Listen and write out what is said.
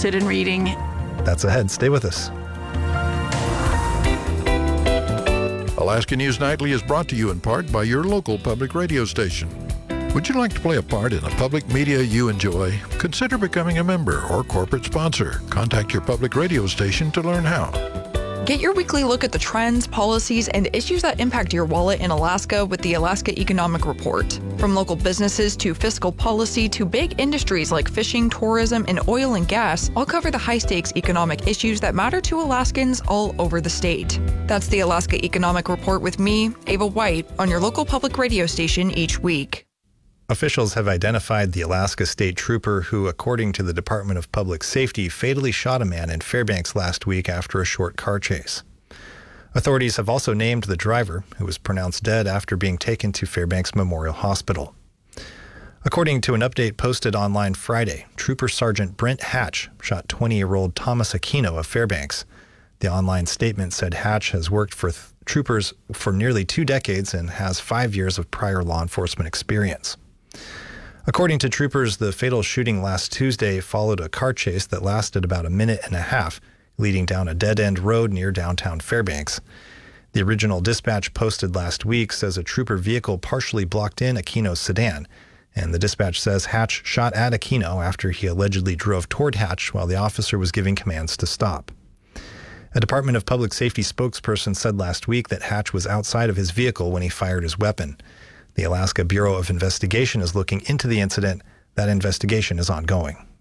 interested in reading. That's ahead. Stay with us. Alaska News Nightly is brought to you in part by your local public radio station. Would you like to play a part in a public media you enjoy? Consider becoming a member or corporate sponsor. Contact your public radio station to learn how. Get your weekly look at the trends, policies, and issues that impact your wallet in Alaska with the Alaska Economic Report. From local businesses to fiscal policy to big industries like fishing, tourism, and oil and gas, I'll cover the high-stakes economic issues that matter to Alaskans all over the state. That's the Alaska Economic Report with me, Ava White, on your local public radio station each week. Officials have identified the Alaska State Trooper who, according to the Department of Public Safety, fatally shot a man in Fairbanks last week after a short car chase. Authorities have also named the driver, who was pronounced dead after being taken to Fairbanks Memorial Hospital. According to an update posted online Friday, Trooper Sergeant Brent Hatch shot 20-year-old Thomas Aquino of Fairbanks. The online statement said Hatch has worked for troopers for nearly 2 decades and has 5 years of prior law enforcement experience. According to troopers, the fatal shooting last Tuesday followed a car chase that lasted about a minute and a half, leading down a dead-end road near downtown Fairbanks. The original dispatch posted last week says a trooper vehicle partially blocked in Aquino's sedan, and the dispatch says Hatch shot at Aquino after he allegedly drove toward Hatch while the officer was giving commands to stop. A Department of Public Safety spokesperson said last week that Hatch was outside of his vehicle when he fired his weapon. The Alaska Bureau of Investigation is looking into the incident. That investigation is ongoing.